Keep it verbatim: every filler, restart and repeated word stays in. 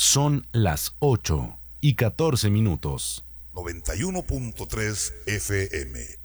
Son las ocho y catorce minutos. noventa y uno punto tres F M.